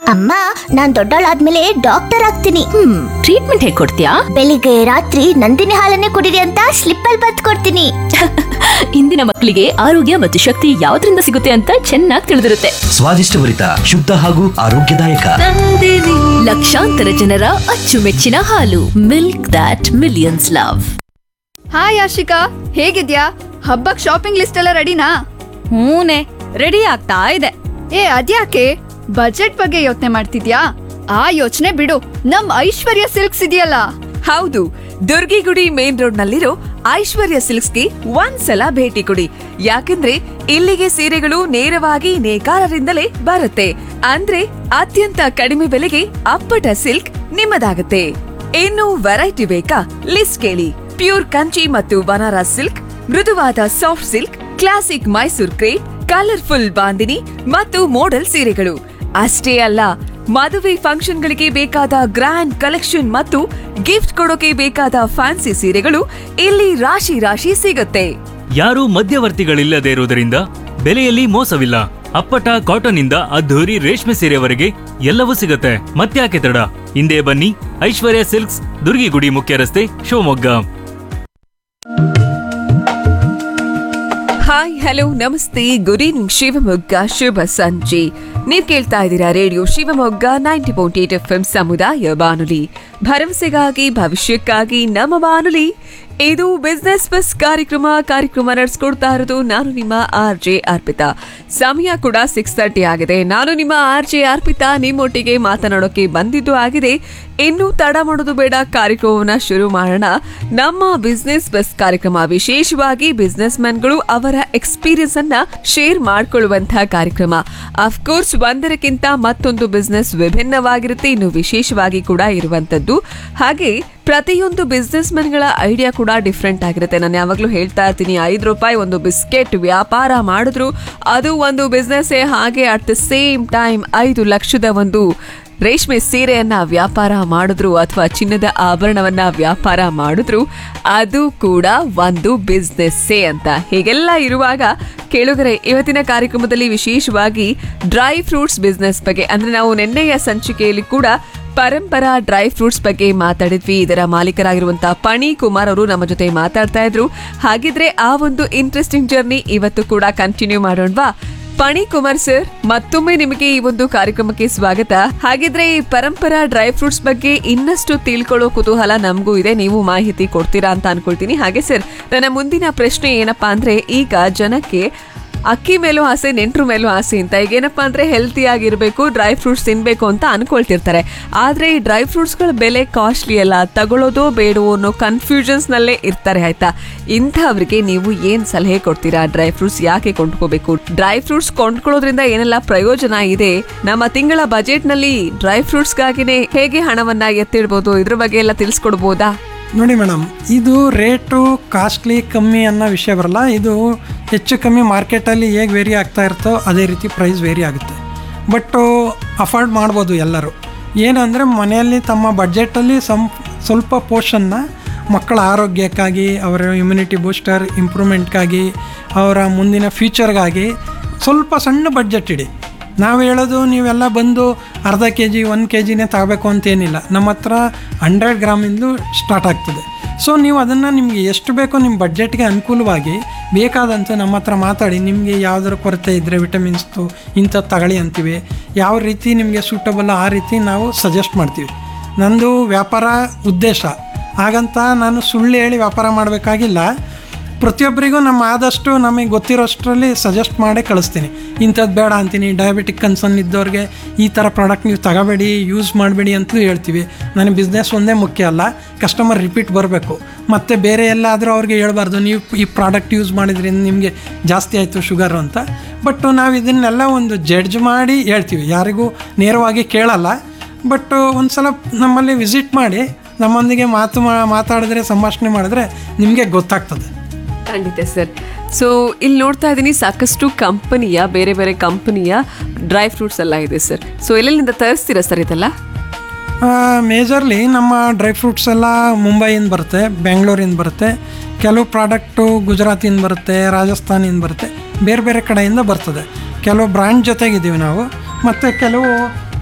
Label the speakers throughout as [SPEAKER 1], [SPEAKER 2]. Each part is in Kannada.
[SPEAKER 1] ಅಮ್ಮ, ನಾನ್ ದೊಡ್ಡವಳಾದ್ಮೇಲೆ ಡಾಕ್ಟರ್ ಆಗ್ತೀನಿ.
[SPEAKER 2] ಟ್ರೀಟ್ಮೆಂಟ್ ಹೇಗ್ ಕೊಡ್ತೀಯಾ?
[SPEAKER 1] ಬೆಳಿಗ್ಗೆ ರಾತ್ರಿ ನಂದಿನಿ ಹಾಲನ್ನೇ ಕುಡಿರಿ ಅಂತ ಸ್ಲಿಪ್ ಅಲ್ಲಿ ಬತ್ ಕೊಡ್ತೀನಿ.
[SPEAKER 2] ಇಂದಿನ ಮಕ್ಕಳಿಗೆ ಆರೋಗ್ಯ ಮತ್ತು ಶಕ್ತಿ ಯಾವ್ದ್ರಿಂದ ಸಿಗುತ್ತೆ ಅಂತ ಚೆನ್ನಾಗಿ ತಿಳಿದಿರುತ್ತೆ.
[SPEAKER 3] ಸ್ವಾದಿಷ್ಟಭರಿತ, ಶುದ್ಧ ಹಾಗೂ ಆರೋಗ್ಯದಾಯಕ
[SPEAKER 2] ಲಕ್ಷಾಂತರ ಜನರ ಅಚ್ಚುಮೆಚ್ಚಿನ ಹಾಲು. Milk that millions love.
[SPEAKER 4] Hi Ashika, ಹೇಗಿದ್ಯಾ? ಹಬ್ಬಕ್ ಶಾಪಿಂಗ್ ಲಿಸ್ಟ್ ಎಲ್ಲ ರೆಡಿನಾ?
[SPEAKER 5] ಹೂನೆ, ರೆಡಿ ಆಗ್ತಾ ಇದೆ.
[SPEAKER 4] ಅದ್ಯಾಕೆ ಬಜೆಟ್ ಬಗ್ಗೆ ಯೋಚನೆ ಮಾಡ್ತಿದ್ಯಾ? ಆ ಯೋಚನೆ ಬಿಡು, ನಮ್ ಐಶ್ವರ್ಯ ಸಿಲ್ಕ್ಸ್ ಇದೆಯಲ್ಲ.
[SPEAKER 6] ಹೌದು, ದುರ್ಗಿಗುಡಿ ಮೇನ್ ರೋಡ್ ನಲ್ಲಿರೋ ಐಶ್ವರ್ಯ ಸಿಲ್ಕ್ಸ್ಗೆ ಒಂದ್ಸಲ ಭೇಟಿ ಕೊಡಿ. ಯಾಕಂದ್ರೆ ಇಲ್ಲಿಗೆ ಸೀರೆಗಳು ನೇರವಾಗಿ ನೇಕಾರರಿಂದಲೇ ಬರುತ್ತೆ. ಅಂದ್ರೆ ಅತ್ಯಂತ ಕಡಿಮೆ ಬೆಲೆಗೆ ಅಪ್ಪಟ ಸಿಲ್ಕ್ ನಿಮ್ಮದಾಗುತ್ತೆ. ಇನ್ನು ವೆರೈಟಿ ಬೇಕಾ? ಲಿಸ್ಟ್ ಕೇಳಿ. ಪ್ಯೂರ್ ಕಂಚಿ ಮತ್ತು ಬನಾರಸ್ ಸಿಲ್ಕ್, ಮೃದುವಾದ soft silk, classic Mysore crepe, colourful bandhani ಮತ್ತು ಮೋಡಲ್ ಸೀರೆಗಳು ಅಷ್ಟೇ ಅಲ್ಲ, ಮದುವೆ ಫಂಕ್ಷನ್ಗಳಿಗೆ ಬೇಕಾದ ಗ್ರ್ಯಾಂಡ್ ಕಲೆಕ್ಷನ್ ಮತ್ತು ಗಿಫ್ಟ್ ಕೊಡೋಕೆ ಬೇಕಾದ ಫ್ಯಾನ್ಸಿ ಸೀರೆಗಳು ಇಲ್ಲಿ ರಾಶಿ ರಾಶಿ ಸಿಗುತ್ತೆ.
[SPEAKER 7] ಯಾರೂ ಮಧ್ಯವರ್ತಿಗಳಿಲ್ಲದೆ ಇರುವುದರಿಂದ ಬೆಲೆಯಲ್ಲಿ ಮೋಸವಿಲ್ಲ. ಅಪ್ಪಟ ಕಾಟನ್ ಇಂದ ಅದ್ಧೂರಿ ರೇಷ್ಮೆ ಸೀರೆವರೆಗೆ ಎಲ್ಲವೂ ಸಿಗುತ್ತೆ. ಮತ್ತ್ಯಾಕೆ ತಡ? ಹಿಂದೆ ಬನ್ನಿ, ಐಶ್ವರ್ಯ ಸಿಲ್ಕ್ಸ್, ದುರ್ಗಿಗುಡಿ ಮುಖ್ಯ ರಸ್ತೆ, ಶಿವಮೊಗ್ಗ.
[SPEAKER 6] ಹಾಯ್, ಹಲೋ, ನಮಸ್ತೆ, ಗುಡ್ ಈವ್ನಿಂಗ್ ಶಿವಮೊಗ್ಗ, ಶುಭ ಸಂಜೆ. ನೀವ್ ಕೇಳ್ತಾ ಇದ್ದೀರಾ ರೇಡಿಯೋ ಶಿವಮೊಗ್ಗ 90.8 FM ಸಮುದಾಯ ಬಾನುಲಿ. ಭರವಸೆಗಾಗಿ ಭವಿಷ್ಯಕ್ಕಾಗಿ ನಮ್ಮ ಬಾನುಲಿ. ಇದು ಬಿಸ್ನೆಸ್ ಬಸ್ ಕಾರ್ಯಕ್ರಮ ನಡೆಸ್ಕೊಡ್ತಾ ಇರೋದು ನಾನು ನಿಮ್ಮ RJ ಅರ್ಪಿತಾ. ಸಮಯ ಕೂಡ 6:30 ಆಗಿದೆ. ನಾನು ನಿಮ್ಮ RJ ಅರ್ಪಿತಾ ನಿಮ್ಮೊಟ್ಟಿಗೆ ಮಾತನಾಡೋಕೆ ಬಂದಿದ್ದು ಆಗಿದೆ. ಇನ್ನು ತಡ ಮಾಡೋದು ಬೇಡ, ಕಾರ್ಯಕ್ರಮವನ್ನ ಶುರು ಮಾಡೋಣ. ನಮ್ಮ ಬಿಸ್ನೆಸ್ ಬಸ್ ಕಾರ್ಯಕ್ರಮ ವಿಶೇಷವಾಗಿ ಬಿಸ್ನೆಸ್ ಮ್ಯಾನ್ಗಳು ಅವರ ಎಕ್ಸ್ಪೀರಿಯನ್ಸ್ ಅನ್ನ ಶೇರ್ ಮಾಡ್ಕೊಳ್ಳುವಂತಹ ಕಾರ್ಯಕ್ರಮ. ಅಫ್ಕೋರ್ಸ್ ಒಂದರಕ್ಕಿಂತ ಮತ್ತೊಂದು ಬಿಸ್ನೆಸ್ ವಿಭಿನ್ನವಾಗಿರುತ್ತೆ, ಇನ್ನು ವಿಶೇಷವಾಗಿ ಕೂಡ ಇರುವಂತದ್ದು. ಹಾಗೆ ಪ್ರತಿಯೊಂದು ಬಿಸ್ನೆಸ್ ಮ್ಯಾನ್ಗಳ ಐಡಿಯಾ ಕೂಡ ಡಿಫ್ರೆಂಟ್ ಆಗಿರುತ್ತೆ. ನಾನು ಯಾವಾಗ್ಲೂ ಹೇಳ್ತಾ ಇರ್ತೀನಿ, ₹5 ಒಂದು ಬಿಸ್ಕೆಟ್ ವ್ಯಾಪಾರ ಮಾಡಿದ್ರು ಅದು ಒಂದು ಬಿಸ್ನೆಸ್. ಹಾಗೆ ಅಟ್ ದ ಸೇಮ್ ಟೈಮ್ 5 ಲಕ್ಷದ ಒಂದು ರೇಷ್ಮೆ ಸೀರೆಯನ್ನ ವ್ಯಾಪಾರ ಮಾಡಿದ್ರು ಅಥವಾ ಚಿನ್ನದ ಆಭರಣವನ್ನ ವ್ಯಾಪಾರ ಮಾಡಿದ್ರು ಅದು ಕೂಡ ಒಂದು ಬಿಸ್ನೆಸ್ಸೇ ಅಂತ. ಹೀಗೆಲ್ಲ ಇರುವಾಗ ಕೇಳುಗರೆ, ಇವತ್ತಿನ ಕಾರ್ಯಕ್ರಮದಲ್ಲಿ ವಿಶೇಷವಾಗಿ ಡ್ರೈ ಫ್ರೂಟ್ಸ್ ಬಿಸ್ನೆಸ್ ಬಗ್ಗೆ, ಅಂದ್ರೆ ನಾವು ನಿನ್ನೆಯ ಸಂಚಿಕೆಯಲ್ಲಿ ಕೂಡ ಪರಂಪರಾ ಡ್ರೈ ಫ್ರೂಟ್ಸ್ ಬಗ್ಗೆ ಮಾತಾಡಿದ್ವಿ. ಇದರ ಮಾಲೀಕರಾಗಿರುವಂತಹ ಪಣಿ ಕುಮಾರ್ ಅವರು ನಮ್ಮ ಜೊತೆ ಮಾತಾಡ್ತಾ ಇದ್ರು. ಹಾಗಿದ್ರೆ ಆ ಒಂದು ಇಂಟ್ರೆಸ್ಟಿಂಗ್ ಜರ್ನಿ ಇವತ್ತು ಕೂಡ ಕಂಟಿನ್ಯೂ ಮಾಡೋಣವಾ? ಪಣಿ ಕುಮಾರ್ ಸರ್, ಮತ್ತೊಮ್ಮೆ ನಿಮಗೆ ಈ ಒಂದು ಕಾರ್ಯಕ್ರಮಕ್ಕೆ ಸ್ವಾಗತ. ಹಾಗಿದ್ರೆ ಈ ಪರಂಪರಾ ಡ್ರೈ ಫ್ರೂಟ್ಸ್ ಬಗ್ಗೆ ಇನ್ನಷ್ಟು ತಿಳ್ಕೊಳ್ಳೋ ಕುತೂಹಲ ನಮಗೂ ಇದೆ, ನೀವು ಮಾಹಿತಿ ಕೊಡ್ತೀರಾ ಅಂತ ಅನ್ಕೊಳ್ತೀನಿ. ಹಾಗೆ ಸರ್, ನನ್ನ ಮುಂದಿನ ಪ್ರಶ್ನೆ ಏನಪ್ಪಾ ಅಂದ್ರೆ, ಈಗ ಜನಕ್ಕೆ ಅಕ್ಕಿ ಮೇಲೂ ಆಸೆ, ನೆಂಟ್ರ ಮೇಲೂ ಆಸೆ ಅಂತ. ಈಗ ಏನಪ್ಪಾ ಅಂದ್ರೆ ಹೆಲ್ತಿ ಆಗಿರ್ಬೇಕು, ಡ್ರೈ ಫ್ರೂಟ್ಸ್ ತಿನ್ಬೇಕು ಅಂತ ಅನ್ಕೊಳ್ತಿರ್ತಾರೆ. ಆದ್ರೆ ಈ ಡ್ರೈ ಫ್ರೂಟ್ಸ್ ಗಳ ಬೆಲೆ ಕಾಸ್ಟ್ಲಿ ಅಲ್ಲ, ತಗೊಳ್ಳೋದೋ ಬೇಡವೋ ಅನ್ನೋ ಕನ್ಫ್ಯೂಷನ್ಸ್ ನಲ್ಲೇ ಇರ್ತಾರೆ. ಆಯ್ತಾ, ಇಂಥವ್ರಿಗೆ ನೀವು ಏನ್ ಸಲಹೆ ಕೊಡ್ತೀರಾ? ಡ್ರೈ ಫ್ರೂಟ್ಸ್ ಯಾಕೆ ಕೊಂಡ್ಕೋಬೇಕು? ಡ್ರೈ ಫ್ರೂಟ್ಸ್ ಕೊಂಡ್ಕೊಳ್ಳೋದ್ರಿಂದ ಏನೆಲ್ಲ ಪ್ರಯೋಜನ ಇದೆ? ನಮ್ಮ ತಿಂಗಳ ಬಜೆಟ್ ನಲ್ಲಿ ಡ್ರೈ ಫ್ರೂಟ್ಸ್ ಗಾಗಿನೇ ಹೇಗೆ ಹಣವನ್ನ ಎತ್ತಿಡ್ಬೋದು? ಇದ್ರ ಬಗ್ಗೆ ಎಲ್ಲ ತಿಳಿಸ್ಕೊಡ್ಬೋದಾ?
[SPEAKER 8] ನೋಡಿ ಮೇಡಮ್, ಇದು ರೇಟು ಕಾಸ್ಟ್ಲಿ ಕಮ್ಮಿ ಅನ್ನೋ ವಿಷಯ ಬರಲ್ಲ. ಇದು ಹೆಚ್ಚು ಕಮ್ಮಿ ಮಾರ್ಕೆಟಲ್ಲಿ ಹೇಗೆ ವೇರಿ ಆಗ್ತಾ ಇರ್ತೋ ಅದೇ ರೀತಿ ಪ್ರೈಸ್ ವೇರಿ ಆಗುತ್ತೆ. ಬಟ್ಟು ಅಫೋರ್ಡ್ ಮಾಡ್ಬೋದು ಎಲ್ಲರೂ. ಏನಂದರೆ ಮನೆಯಲ್ಲಿ ತಮ್ಮ ಬಡ್ಜೆಟಲ್ಲಿ ಸ್ವಲ್ಪ ಪೋರ್ಷನ್ನ ಮಕ್ಕಳ ಆರೋಗ್ಯಕ್ಕಾಗಿ, ಅವರ ಇಮ್ಯುನಿಟಿ ಬೂಸ್ಟರ್ ಇಂಪ್ರೂವ್ಮೆಂಟ್ಗಾಗಿ, ಅವರ ಮುಂದಿನ ಫ್ಯೂಚರ್ಗಾಗಿ ಸ್ವಲ್ಪ ಸಣ್ಣ ಬಡ್ಜೆಟ್ ಇಡಿ. ನಾವು ಹೇಳೋದು ನೀವೆಲ್ಲ ಬಂದು ಅರ್ಧ kg 1 kgನೇ ತಗೋಬೇಕು ಅಂತೇನಿಲ್ಲ. ನಮ್ಮ ಹತ್ರ 100 ಗ್ರಾಮಿಂದಲೂ ಸ್ಟಾರ್ಟ್ ಆಗ್ತದೆ. ಸೊ ನೀವು ಅದನ್ನು ನಿಮಗೆ ಎಷ್ಟು ಬೇಕೋ ನಿಮ್ಮ ಬಡ್ಜೆಟ್ಗೆ ಅನುಕೂಲವಾಗಿ ಬೇಕಾದಂತೆ ನಮ್ಮ ಹತ್ರ ಮಾತಾಡಿ, ನಿಮಗೆ ಯಾವುದರ ಕೊರತೆ ಇದ್ದರೆ ವಿಟಮಿನ್ಸ್ದು ಇಂಥದ್ದು ತಗೊಳ್ಳಿ ಅಂತೀವಿ. ಯಾವ ರೀತಿ ನಿಮಗೆ ಸೂಟಬಲ್ ಆ ರೀತಿ ನಾವು ಸಜೆಸ್ಟ್ ಮಾಡ್ತೀವಿ. ನಂದು ವ್ಯಾಪಾರ ಉದ್ದೇಶ, ಹಾಗಂತ ನಾನು ಸುಳ್ಳು ಹೇಳಿ ವ್ಯಾಪಾರ ಮಾಡಬೇಕಾಗಿಲ್ಲ. ಪ್ರತಿಯೊಬ್ಬರಿಗೂ ನಮ್ಮ ಆದಷ್ಟು ನಮಗೆ ಗೊತ್ತಿರೋಷ್ಟರಲ್ಲಿ ಸಜೆಸ್ಟ್ ಮಾಡೇ ಕಳಿಸ್ತೀನಿ. ಇಂಥದ್ದು ಬೇಡ ಅಂತೀನಿ. ಡಯಾಬಿಟಿಕ್ ಕನ್ಸರ್ನ್ ಇದ್ದವ್ರಿಗೆ ಈ ಥರ ಪ್ರಾಡಕ್ಟ್ ನೀವು ತಗೋಬೇಡಿ, ಯೂಸ್ ಮಾಡಬೇಡಿ ಅಂತಲೂ ಹೇಳ್ತೀವಿ. ನನಗೆ ಬಿಸ್ನೆಸ್ ಒಂದೇ ಮುಖ್ಯ ಅಲ್ಲ, ಕಸ್ಟಮರ್ ರಿಪೀಟ್ ಬರಬೇಕು. ಮತ್ತು ಬೇರೆ ಎಲ್ಲಾದರೂ ಅವ್ರಿಗೆ ಹೇಳ್ಬಾರ್ದು, ನೀವು ಈ ಪ್ರಾಡಕ್ಟ್ ಯೂಸ್ ಮಾಡಿದ್ರಿಂದ ನಿಮಗೆ ಜಾಸ್ತಿ ಆಯಿತು ಶುಗರು ಅಂತ. ಬಟ್ ನಾವು ಇದನ್ನೆಲ್ಲ ಒಂದು ಜಡ್ಜ್ ಮಾಡಿ ಹೇಳ್ತೀವಿ, ಯಾರಿಗೂ ನೇರವಾಗಿ ಕೇಳಲ್ಲ. ಬಟ್ ಒಂದು ಸಲ ನಮ್ಮಲ್ಲಿ ವಿಸಿಟ್ ಮಾಡಿ ನಮ್ಮೊಂದಿಗೆ ಮಾತಾಡಿದ್ರೆ, ಸಂಭಾಷಣೆ ಮಾಡಿದ್ರೆ ನಿಮಗೆ ಗೊತ್ತಾಗ್ತದೆ.
[SPEAKER 6] ಖಂಡಿತ ಸರ್. ಸೊ ಇಲ್ಲಿ ನೋಡ್ತಾ ಇದ್ದೀನಿ, ಸಾಕಷ್ಟು ಕಂಪನಿಯ, ಬೇರೆ ಬೇರೆ ಕಂಪನಿಯ ಡ್ರೈ ಫ್ರೂಟ್ಸ್ ಎಲ್ಲ ಇದೆ ಸರ್. ಸೊ ಎಲ್ಲೆಲ್ಲಿಂದ ತರಿಸ್ತೀರಾ ಸರ್ ಇದೆಲ್ಲ?
[SPEAKER 8] ಮೇಜರ್ಲಿ ನಮ್ಮ ಡ್ರೈ ಫ್ರೂಟ್ಸ್ ಎಲ್ಲ ಮುಂಬೈಯಿಂದ ಬರುತ್ತೆ, ಬೆಂಗಳೂರಿಂದ ಬರುತ್ತೆ. ಕೆಲವು ಪ್ರಾಡಕ್ಟು ಗುಜರಾತಿಂದ ಬರುತ್ತೆ, ರಾಜಸ್ಥಾನಿಂದ ಬರುತ್ತೆ, ಬೇರೆ ಬೇರೆ ಕಡೆಯಿಂದ ಬರ್ತದೆ. ಕೆಲವು ಬ್ರ್ಯಾಂಡ್ ಜೊತೆಗಿದ್ದೀವಿ ನಾವು. ಮತ್ತು ಕೆಲವು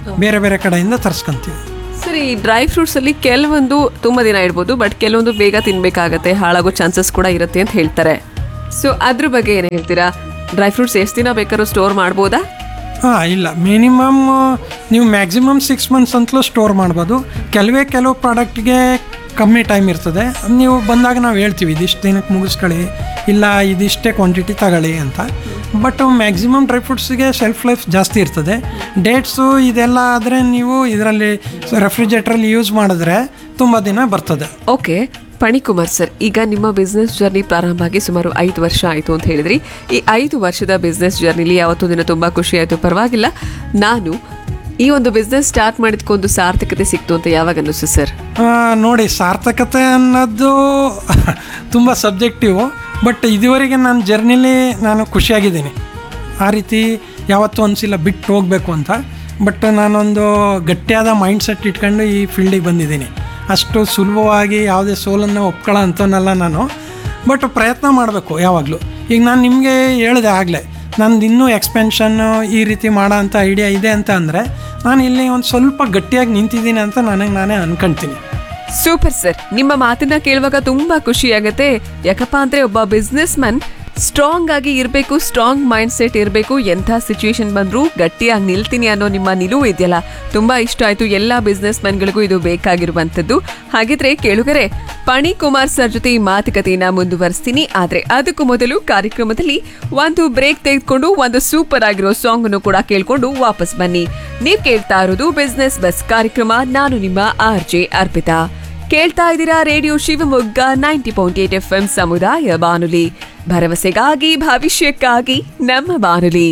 [SPEAKER 8] ಬೇರೆ ಬೇರೆ ಕಡೆಯಿಂದ ತರಿಸ್ಕೊಂತೀವಿ.
[SPEAKER 6] ಸರಿ, ಡ್ರೈ ಫ್ರೂಟ್ಸ್ ಅಲ್ಲಿ ಕೆಲವೊಂದು ತುಂಬಾ ದಿನ ಇಡ್ಬೋದು, ಬಟ್ ಕೆಲವೊಂದು ಬೇಗ ತಿನ್ಬೇಕಾಗತ್ತೆ, ಹಾಳಾಗೋ ಚಾನ್ಸಸ್ ಕೂಡ ಇರುತ್ತೆ ಅಂತ ಹೇಳ್ತಾರೆ. ಸೊ ಅದ್ರ ಬಗ್ಗೆ ಏನು ಹೇಳ್ತೀರಾ? ಡ್ರೈ ಫ್ರೂಟ್ಸ್ ಎಷ್ಟು ದಿನ ಬೇಕಾದ್ರೂ ಸ್ಟೋರ್ ಮಾಡ್ಬೋದಾ?
[SPEAKER 8] ಇಲ್ಲ, ಮಿನಿಮಮ್ ನೀವು ಮ್ಯಾಕ್ಸಿಮಮ್ 6 months ಅಂತಲೂ ಸ್ಟೋರ್ ಮಾಡ್ಬೋದು. ಕೆಲವು ಪ್ರಾಡಕ್ಟ್ಗೆ ಕಮ್ಮಿ ಟೈಮ್ ಇರ್ತದೆ. ನೀವು ಬಂದಾಗ ನಾವು ಹೇಳ್ತೀವಿ ಇದಿಷ್ಟು ದಿನಕ್ಕೆ ಮುಗಿಸ್ಕೊಳ್ಳಿ, ಇಲ್ಲ ಇದಿಷ್ಟೇ ಕ್ವಾಂಟಿಟಿ ತಗೊಳ್ಳಿ ಅಂತ. But maximum dry ಫ್ರೂಟ್ಸಿಗೆ self life ಜಾಸ್ತಿ ಇರ್ತದೆ. ಡೇಟ್ಸು ಇದೆಲ್ಲ ಆದರೆ ನೀವು ಇದರಲ್ಲಿ ರೆಫ್ರಿಜರೇಟ್ರಲ್ಲಿ ಯೂಸ್ ಮಾಡಿದ್ರೆ ತುಂಬ ದಿನ ಬರ್ತದೆ.
[SPEAKER 6] ಓಕೆ ಫಣಿಕುಮಾರ್ ಸರ್, ಈಗ ನಿಮ್ಮ ಬಿಸ್ನೆಸ್ ಜರ್ನಿ ಪ್ರಾರಂಭ ಆಗಿ ಸುಮಾರು 5 ವರ್ಷ ಆಯಿತು ಅಂತ ಹೇಳಿದ್ರಿ. ಈ 5 ವರ್ಷದ ಬಿಸ್ನೆಸ್ ಜರ್ನಿಲಿ ಯಾವತ್ತೂ ದಿನ ತುಂಬ ಖುಷಿ ಆಯಿತು, ಪರವಾಗಿಲ್ಲ. ನಾನು ಈ ಒಂದು ಬಿಸ್ನೆಸ್ ಸ್ಟಾರ್ಟ್ ಮಾಡಿದ್ಕೊಂದು ಸಾರ್ಥಕತೆ ಸಿಕ್ತು ಅಂತ ಯಾವಾಗ ಅನ್ನಿಸ್ತು ಸರ್?
[SPEAKER 8] ನೋಡಿ, ಸಾರ್ಥಕತೆ ಅನ್ನೋದು ತುಂಬ ಸಬ್ಜೆಕ್ಟಿವು. ಬಟ್ ಇದುವರೆಗೆ ನನ್ನ ಜರ್ನಿಲಿ ನಾನು ಖುಷಿಯಾಗಿದ್ದೀನಿ. ಆ ರೀತಿ ಯಾವತ್ತೂ ಅನಿಸಿಲ್ಲ ಬಿಟ್ಟು ಹೋಗಬೇಕು ಅಂತ. ಬಟ್ ನಾನೊಂದು ಗಟ್ಟಿಯಾದ ಮೈಂಡ್ಸೆಟ್ ಇಟ್ಕೊಂಡು ಈ ಫೀಲ್ಡಿಗೆ ಬಂದಿದ್ದೀನಿ. ಅಷ್ಟು ಸುಲಭವಾಗಿ ಯಾವುದೇ ಸೋಲನ್ನು ಒಪ್ಕೊಳ್ಳೋ ಅಂಥವನ್ನಲ್ಲ ನಾನು. ಬಟ್ ಪ್ರಯತ್ನ ಮಾಡಬೇಕು ಯಾವಾಗಲೂ. ಈಗ ನಾನು ನಿಮಗೆ ಹೇಳಿದೆ ಆಗಲೇ, ನಂದು ಇನ್ನೂ ಎಕ್ಸ್ಪೆನ್ಷನ್ನು ಈ ರೀತಿ ಮಾಡೋ ಅಂಥ ಐಡಿಯಾ ಇದೆ ಅಂತ ಅಂದರೆ ನಾನು ಇಲ್ಲಿ ಒಂದು ಸ್ವಲ್ಪ ಗಟ್ಟಿಯಾಗಿ ನಿಂತಿದ್ದೀನಿ ಅಂತ ನನಗೆ ನಾನೇ ಅನ್ಕೊಳ್ತೀನಿ.
[SPEAKER 6] ಸೂಪರ್ ಸರ್, ನಿಮ್ಮ ಮಾತನ್ನ ಕೇಳುವಾಗ ತುಂಬಾ ಖುಷಿ ಆಗುತ್ತೆ. ಯಾಕಪ್ಪ ಅಂದ್ರೆ ಒಬ್ಬ ಬಿಸ್ನೆಸ್ ಮ್ಯಾನ್ ಸ್ಟ್ರಾಂಗ್ ಆಗಿ ಇರಬೇಕು, ಸ್ಟ್ರಾಂಗ್ ಮೈಂಡ್ ಸೆಟ್ ಇರಬೇಕು. ಎಂಥ ಸಿಚುವೇಶನ್ ಬಂದರೂ ಗಟ್ಟಿಯಾಗಿ ನಿಲ್ತೀನಿ ಅನ್ನೋ ನಿಮ್ಮ ನಿಲುವು ಇದೆಯಲ್ಲ, ತುಂಬಾ ಇಷ್ಟ ಆಯ್ತು. ಎಲ್ಲ ಬಿಸ್ನೆಸ್ ಮ್ಯಾನ್ಗಳಿಗೂ ಇದು ಬೇಕಾಗಿರುವಂಥದ್ದು. ಹಾಗಿದ್ರೆ ಕೇಳುಗರೆ, ಫಣಿಕುಮಾರ್ ಸರ್ ಜೊತೆ ಈ ಮಾತುಕತೆಯನ್ನ ಮುಂದುವರಿಸ್ತೀನಿ. ಆದ್ರೆ ಅದಕ್ಕೂ ಮೊದಲು ಕಾರ್ಯಕ್ರಮದಲ್ಲಿ ಒಂದು ಬ್ರೇಕ್ ತೆಗೆದುಕೊಂಡು ಒಂದು ಸೂಪರ್ ಆಗಿರೋ ಸಾಂಗ್ ಅನ್ನು ಕೂಡ ಕೇಳ್ಕೊಂಡು ವಾಪಸ್ ಬನ್ನಿ. ನೀವ್ ಕೇಳ್ತಾ ಇರೋದು ಬಿಸ್ನೆಸ್ ಬಸ್ ಕಾರ್ಯಕ್ರಮ. ನಾನು ನಿಮ್ಮ RJ ಅರ್ಪಿತಾ. ಕೇಳ್ತಾ ಇದ್ದೀರಾ ರೇಡಿಯೋ ಶಿವಮೊಗ್ಗ 90.8 FM ಸಮುದಾಯ ಬಾನುಲಿ, ಭರವಸೆಗಾಗಿ ಭವಿಷ್ಯಕ್ಕಾಗಿ ನಮ್ಮ ಬಾನುಲಿ.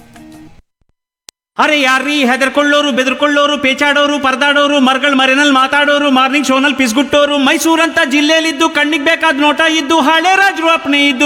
[SPEAKER 9] ಅರೆ ಯಾರ್ರೀ ಹೆದರ್ಕೊಳ್ಳೋರು, ಬೆದರ್ಕೊಳ್ಳೋರು, ಪೇಚಾಡೋರು, ಪರದಾಡೋರು, ಮರ್ಗಳ್ ಮರೆನಲ್ಲಿ ಮಾತಾಡೋರು, ಮಾರ್ನಿಂಗ್ ಶೋನಲ್ಲಿ ಪಿಸ್ಗುಟ್ಟೋರು, ಮೈಸೂರಂತ ಜಿಲ್ಲೆಯಲ್ಲಿದ್ದು ಕಣ್ಣಿಗೆ ಬೇಕಾದ ನೋಟ ಇದ್ದು ಹಳೆ ರಾಜರು ಅಪ್ನೆ ಇದ್ದು